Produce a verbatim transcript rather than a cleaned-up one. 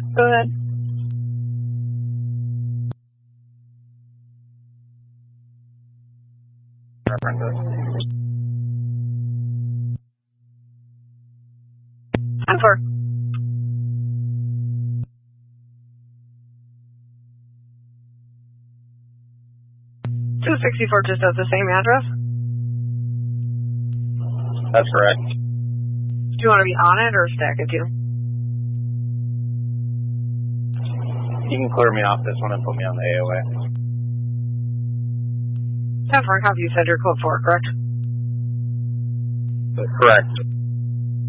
Go ahead. ten four. two sixty-four just has the same address? That's correct. Do you want to be on it or stack it to? You can clear me off this one and put me on the A O A. ten four, copy. You said you're code four, correct? Correct.